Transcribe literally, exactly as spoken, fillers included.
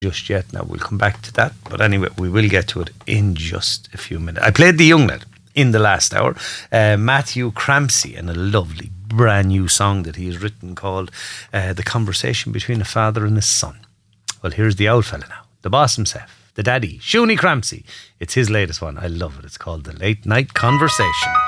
just yet. Now we'll come back to that, but anyway, we will get to it in just a few minutes. I played the young lad in the last hour, uh, Matthew Crampsey, and a lovely brand new song that he has written called uh, The Conversation Between a Father and a Son. Well, here's the old fella now, the boss himself, the daddy, Shuni Crampsey. It's his latest one. I love it. It's called The Late Night Conversation.